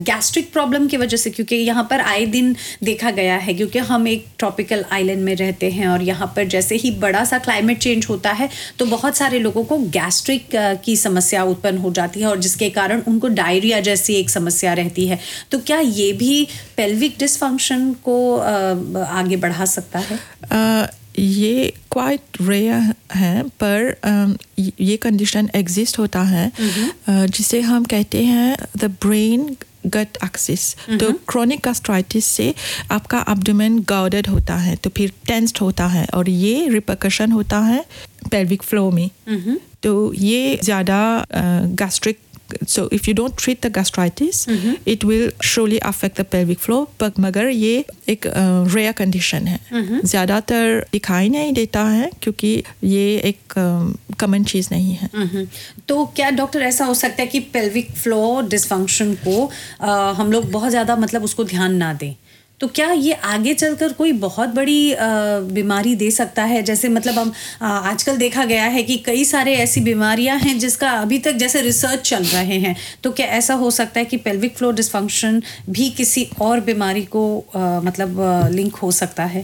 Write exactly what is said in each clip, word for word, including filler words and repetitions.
Gastric problem की वजह से, क्योंकि यहाँ पर आए दिन देखा गया है, क्योंकि हम एक ट्रॉपिकल आइलैंड में रहते हैं और यहाँ पर जैसे ही बड़ा सा क्लाइमेट चेंज होता है तो बहुत सारे लोगों को गैस्ट्रिक की समस्या उत्पन्न हो जाती है और जिसके कारण उनको डायरिया जैसी एक समस्या रहती है। तो क्या ये भी पेल्विक डिसफंक्शन को आगे बढ़ा सकता है? uh, ये क्वाइट रेयर है, पर uh, ये कंडीशन एग्जिस्ट होता है uh, जिसे हम कहते हैं द ब्रेन गट एक्सिस। तो क्रोनिक गैस्ट्राइटिस से आपका एब्डोमेन गार्डेड होता है, तो फिर टेंस्ड होता है और ये रिपरकशन होता है पेल्विक फ्लो में। तो ये ज़्यादा gastric, so if you don't treat the gastritis mm-hmm. it will surely affect the pelvic floor, but मगर ये एक रेयर uh, कंडीशन है, mm-hmm. ज़्यादातर दिखाई नहीं देता है क्योंकि ये एक कॉमन uh, चीज़ नहीं है। mm-hmm. तो क्या डॉक्टर ऐसा हो सकता है कि पेल्विक फ्लोर डिसफंक्शन को uh, हम लोग बहुत ज़्यादा मतलब उसको ध्यान ना दें, तो क्या ये आगे चलकर कोई बहुत बड़ी बीमारी दे सकता है? जैसे मतलब हम आजकल देखा गया है कि कई सारे ऐसी बीमारियां हैं जिसका अभी तक जैसे रिसर्च चल रहे हैं, तो क्या ऐसा हो सकता है कि पेल्विक फ्लोर डिसफंक्शन भी किसी और बीमारी को आ, मतलब लिंक हो सकता है?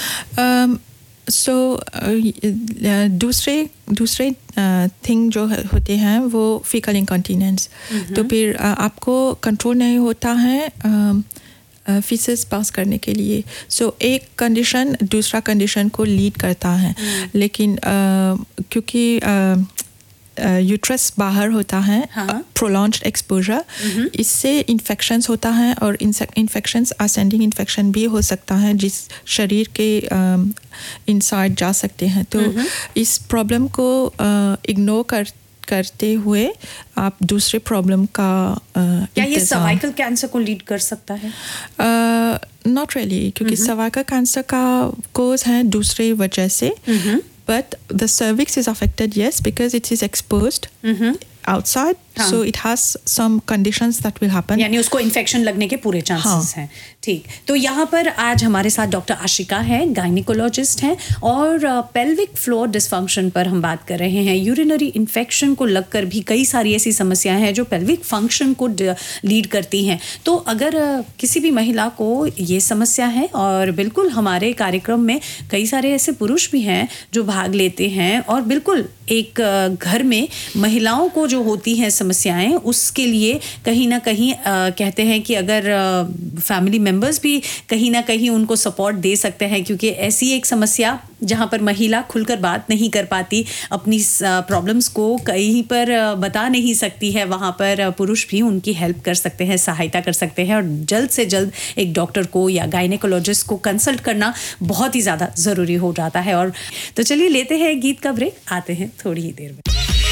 सो दूसरे दूसरे थिंग जो होते हैं वो फीकल इंकॉन्टिनेंस, तो फिर आपको कंट्रोल नहीं होता है फीसेस uh, पास करने के लिए। सो so, एक कंडीशन दूसरा कंडीशन को लीड करता है, mm. लेकिन uh, क्योंकि यूट्रस uh, uh, बाहर होता है, प्रोलॉन्ग्ड एक्सपोजर, mm-hmm. इससे इन्फेक्शंस होता है और इन्फेक्शंस असेंडिंग इन्फेक्शन भी हो सकता है जिस शरीर के इनसाइड uh, जा सकते हैं। तो mm-hmm. इस प्रॉब्लम को इग्नोर uh, कर करते हुए आप दूसरे प्रॉब्लम का uh, क्या ये सर्वाइकल कैंसर को लीड कर सकता है? नॉट रियली, क्योंकि सर्वाइकल कैंसर का कोज है दूसरे वजह से, but the cervix is affected yes because it is exposed outside, हाँ. so it has some conditions that will happen, यानी उसको इन्फेक्शन लगने के पूरे चांसेस हाँ. हैं। ठीक, तो यहाँ पर आज हमारे साथ डॉक्टर आशिका है, गायनिकोलॉजिस्ट हैं और पेल्विक फ्लोर डिसफंक्शन पर हम बात कर रहे हैं। यूरिनरी इन्फेक्शन को लगकर भी कई सारी ऐसी समस्याएं हैं जो पेल्विक फंक्शन को लीड करती हैं। तो अगर किसी भी महिला को ये समस्या है, और बिल्कुल हमारे कार्यक्रम में कई सारे ऐसे पुरुष भी हैं जो भाग लेते हैं और बिल्कुल एक घर में महिलाओं को जो होती हैं समस्याएं, उसके लिए कहीं ना कहीं आ, कहते हैं कि अगर फैमिली मेंबर्स भी कहीं ना कहीं उनको सपोर्ट दे सकते हैं, क्योंकि ऐसी एक समस्या जहां पर महिला खुलकर बात नहीं कर पाती, अपनी प्रॉब्लम्स को कहीं पर बता नहीं सकती है, वहां पर पुरुष भी उनकी हेल्प कर सकते हैं, सहायता कर सकते हैं और जल्द से जल्द एक डॉक्टर को या गायनेकोलॉजिस्ट को कंसल्ट करना बहुत ही ज़्यादा ज़रूरी हो जाता है। और तो चलिए लेते हैं गीत का ब्रेक, आते हैं थोड़ी ही देर में।